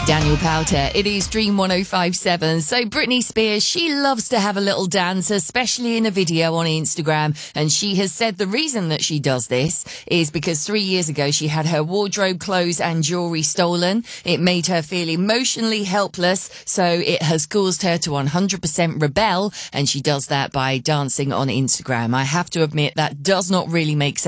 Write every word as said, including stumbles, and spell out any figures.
Daniel Powter, it is Dream one oh five seven. So Britney Spears, she loves to have a little dance, especially in a video on Instagram. And she has said the reason that she does this is because three years ago she had her wardrobe, clothes and jewellery stolen. It made her feel emotionally helpless, so it has caused her to one hundred percent rebel, and she does that by dancing on Instagram. I have to admit that does not really make sense.